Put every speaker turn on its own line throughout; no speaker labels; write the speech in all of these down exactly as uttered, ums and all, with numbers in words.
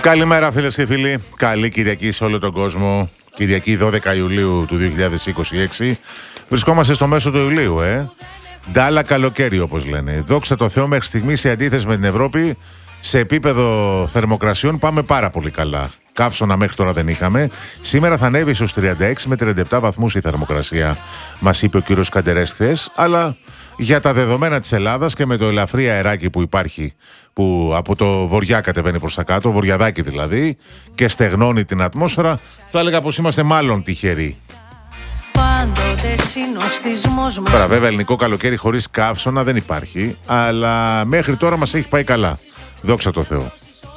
Καλημέρα φίλες και φίλοι, καλή Κυριακή σε όλο τον κόσμο. Κυριακή δώδεκα Ιουλίου του δύο χιλιάδες είκοσι έξι. Βρισκόμαστε στο μέσο του Ιουλίου, ε. Ντάλα καλοκαίρι όπως λένε. Δόξα τω Θεώ, μέχρι στιγμή σε αντίθεση με την Ευρώπη, σε επίπεδο θερμοκρασιών πάμε πάρα πολύ καλά. Καύσωνα μέχρι τώρα δεν είχαμε. Σήμερα θα ανέβει στους τριάντα έξι με τριάντα επτά βαθμούς η θερμοκρασία, μας είπε ο κύριος Καντερές χθες. Αλλά για τα δεδομένα της Ελλάδας και με το ελαφρύ αεράκι που υπάρχει, που από το βορειά κατεβαίνει προς τα κάτω, βορειαδάκι δηλαδή, και στεγνώνει την ατμόσφαιρα, θα έλεγα πως είμαστε μάλλον τυχεροί. Τώρα βέβαια ελληνικό καλοκαίρι χωρίς καύσωνα δεν υπάρχει, αλλά μέχρι τώρα μας έχει πάει καλά. Δόξα τω Θεώ.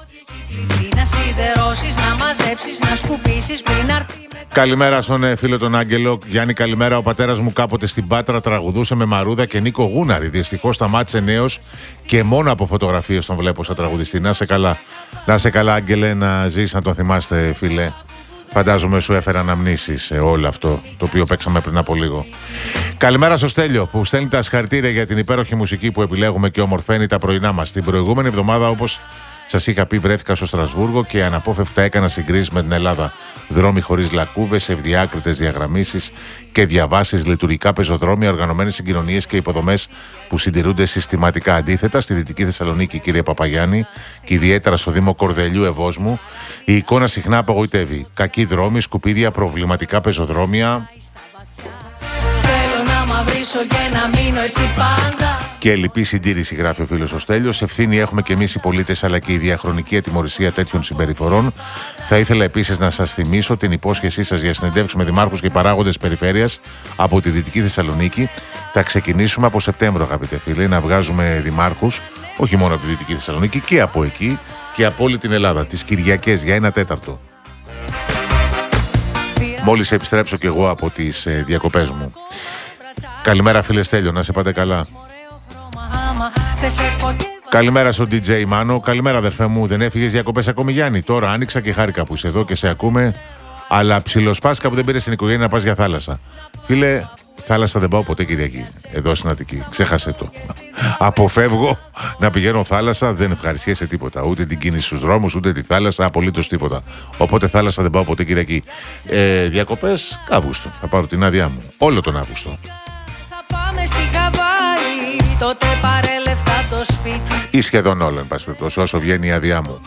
Καλημέρα στον φίλο τον Άγγελο. Γιάννη, καλημέρα. Ο πατέρας μου κάποτε στην Πάτρα τραγουδούσε με Μαρούδα και Νίκο Γούναρη. Δυστυχώς σταμάτησε νέος και μόνο από φωτογραφίες τον βλέπω σαν τραγουδιστή. Να σε καλά. Να σε καλά, Άγγελε, να ζεις, να τον θυμάστε, φίλε. Φαντάζομαι σου έφερα αναμνήσεις σε όλο αυτό το οποίο παίξαμε πριν από λίγο. Καλημέρα στο Στέλιο που στέλνει τα συγχαρητήρια για την υπέροχη μουσική που επιλέγουμε και ομορφαίνει τα πρωινά μας. Την προηγούμενη εβδομάδα, όπως σας είχα πει, βρέθηκα στο Στρασβούργο και αναπόφευκτα έκανα συγκρίσεις με την Ελλάδα. Δρόμοι χωρίς λακκούβες, ευδιάκριτες διαγραμμίσεις και διαβάσεις, λειτουργικά πεζοδρόμια, οργανωμένες συγκοινωνίες και υποδομές που συντηρούνται συστηματικά. Αντίθετα, στη Δυτική Θεσσαλονίκη, κύριε Παπαγιάννη, και ιδιαίτερα στο Δήμο Κορδελιού Ευόσμου, η εικόνα συχνά απογοητεύει. Κακοί δρόμοι, σκουπίδια, προβληματικά πεζοδρόμια. Και, να μείνω έτσι πάντα. Και λυπή συντήρηση, γράφει ο φίλος ο Στέλιος. Ευθύνη έχουμε και εμείς οι πολίτες, αλλά και η διαχρονική ατιμωρησία τέτοιων συμπεριφορών. Θα ήθελα επίσης να σας θυμίσω την υπόσχεσή σας για συνεντεύξεις με δημάρχους και παράγοντες περιφέρειας από τη Δυτική Θεσσαλονίκη. Θα ξεκινήσουμε από Σεπτέμβριο, αγαπητέ φίλε, να βγάζουμε δημάρχους, όχι μόνο από τη Δυτική Θεσσαλονίκη, και από εκεί και από όλη την Ελλάδα, τις Κυριακές για ένα τέταρτο. Μόλις επιστρέψω κι εγώ από τις ε, διακοπές μου. Καλημέρα φίλε Στέλιο, να σε πάτε καλά. Καλημέρα στον ντι τζέι Μάνο. Καλημέρα αδερφέ μου, δεν έφυγες διακοπές ακόμη Γιάννη? Τώρα άνοιξα και χάρηκα που είσαι εδώ και σε ακούμε. Αλλά ψιλοσπάσκα που δεν πήρες στην οικογένεια να πας για θάλασσα. Φίλε, θάλασσα δεν πάω ποτέ Κυριακή. Εδώ στην Αττική, ξέχασε το. Αποφεύγω να πηγαίνω θάλασσα, δεν ευχαριστιέσαι τίποτα. Ούτε την κίνηση στους δρόμους, ούτε τη θάλασσα, απολύτως τίποτα. Οπότε θάλασσα δεν πάω ποτέ Κυριακή. Ε, διακοπές Αύγουστο. Θα πάρω την άδειά μου. Όλο τον Αύγουστο. Πάμε στη Χαβάη, τότε πάρε λεφτά το σπίτι. Ή σχεδόν όλο, εν πάση περιπτώσει, όσο βγαίνει η άδειά μου.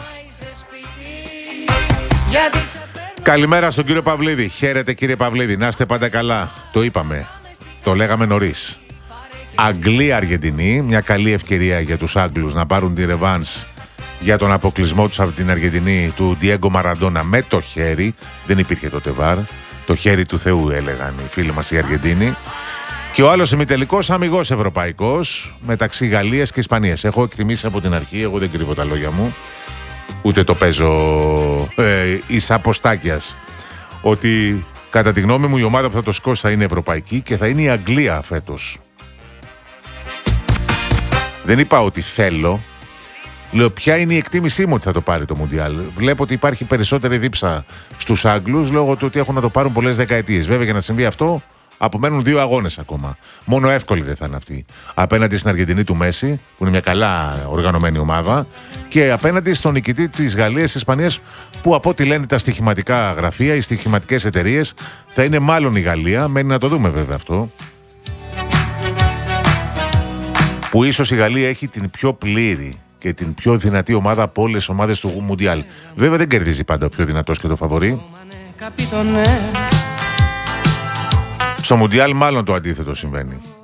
Καλημέρα στον κύριο Παυλίδη. Χαίρετε κύριε Παυλίδη, να είστε πάντα καλά. Το είπαμε, το λέγαμε νωρίς. Αγγλία-Αργεντινή, μια καλή ευκαιρία για τους Άγγλους να πάρουν τη ρεβάνς για τον αποκλεισμό τους από την Αργεντινή του Ντιέγκο Μαραντόνα με το χέρι. Δεν υπήρχε τότε βαρ. Το χέρι του Θεού έλεγαν οι φίλοι μας οι Αργεντίνοι. Και ο άλλος ημιτελικός αμιγός ευρωπαϊκός μεταξύ Γαλλίας και Ισπανίας. Έχω εκτιμήσει από την αρχή, εγώ δεν κρύβω τα λόγια μου, ούτε το παίζω ε, εις αποστάκιας, ότι κατά τη γνώμη μου η ομάδα που θα το σκώσει θα είναι ευρωπαϊκή και θα είναι η Αγγλία φέτος. Δεν είπα ότι θέλω, λέω ποια είναι η εκτίμησή μου ότι θα το πάρει το Μουντιάλ. Βλέπω ότι υπάρχει περισσότερη δίψα στους Άγγλους λόγω του ότι έχουν να το πάρουν πολλές δεκαετίες. Βέβαια για να συμβεί αυτό απομένουν δύο αγώνες ακόμα. Μόνο εύκολη δεν θα είναι αυτή. Απέναντι στην Αργεντινή του Μέση, που είναι μια καλά οργανωμένη ομάδα, και απέναντι στον νικητή της Γαλλίας-Ισπανίας, που από ό,τι λένε τα στοιχηματικά γραφεία, οι στοιχηματικές εταιρείες, θα είναι μάλλον η Γαλλία. Μένει να το δούμε βέβαια αυτό. Που ίσως η Γαλλία έχει την πιο πλήρη και την πιο δυνατή ομάδα από όλες τις ομάδες του Μουντιάλ. Βέβαια δεν κερδίζει πάντα ο πιο δυνατός και το φαβορί. Στο Μουντιάλ μάλλον το αντίθετο συμβαίνει.